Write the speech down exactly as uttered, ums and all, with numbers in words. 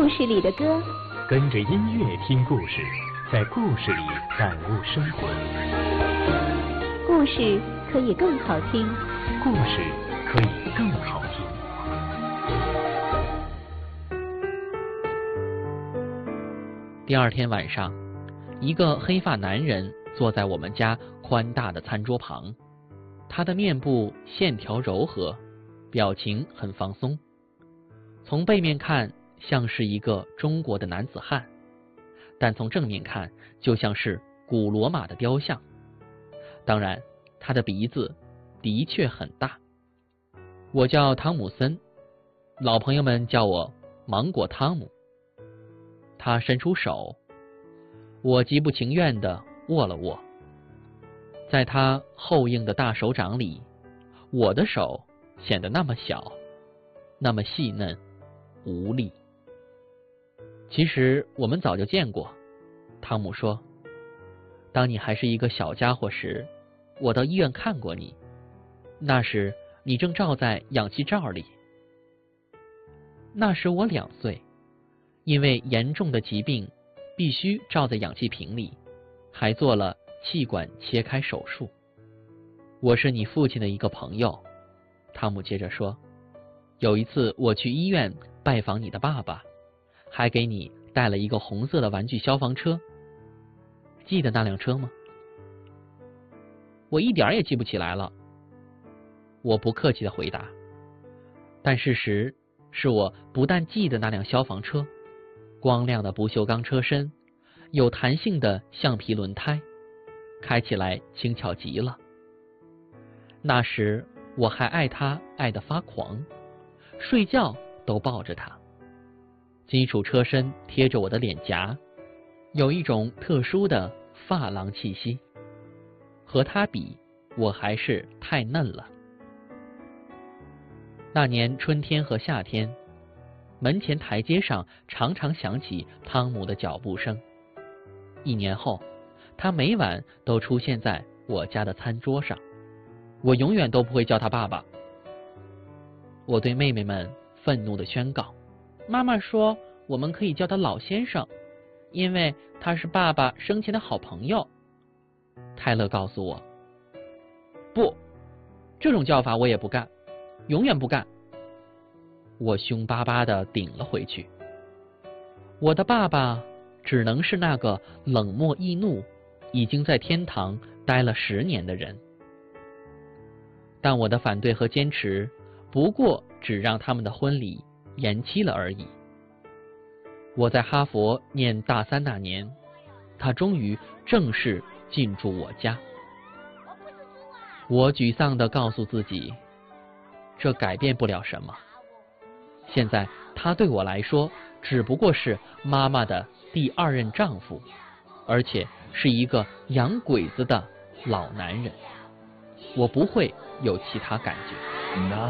故事里的歌， 跟着音乐听故事，在故事里感悟生活。 故事可以更好听， 故事可以更好听。 第二天晚上，一个黑发男人坐在我们家宽大的餐桌旁，他的面部线条柔和，表情很放松。从背面看像是一个中国的男子汉，但从正面看就像是古罗马的雕像。当然，他的鼻子的确很大。我叫汤姆森，老朋友们叫我芒果汤姆。他伸出手，我极不情愿地握了握。在他厚硬的大手掌里，我的手显得那么小，那么细嫩无力。其实我们早就见过，汤姆说，当你还是一个小家伙时，我到医院看过你，那时你正罩在氧气罩里。那时我两岁，因为严重的疾病必须罩在氧气瓶里，还做了气管切开手术。我是你父亲的一个朋友，汤姆接着说，有一次我去医院拜访你的爸爸，还给你带了一个红色的玩具消防车。记得那辆车吗？我一点也记不起来了。我不客气地回答。但事实是我不但记得那辆消防车，光亮的不锈钢车身，有弹性的橡皮轮胎，开起来轻巧极了。那时我还爱它爱得发狂，睡觉都抱着它。金属车身贴着我的脸颊，有一种特殊的发廊气息。和它比，我还是太嫩了。那年春天和夏天，门前台阶上常常响起汤姆的脚步声。一年后，他每晚都出现在我家的餐桌上。我永远都不会叫他爸爸。我对妹妹们愤怒地宣告，妈妈说我们可以叫他老先生，因为他是爸爸生前的好朋友。泰勒告诉我，不，这种叫法我也不干，永远不干。我凶巴巴地顶了回去。我的爸爸只能是那个冷漠易怒，已经在天堂待了十年的人。但我的反对和坚持，不过只让他们的婚礼延期了而已。我在哈佛念大三那年，他终于正式进驻我家。我沮丧地告诉自己，这改变不了什么。现在他对我来说只不过是妈妈的第二任丈夫，而且是一个洋鬼子的老男人。我不会有其他感觉。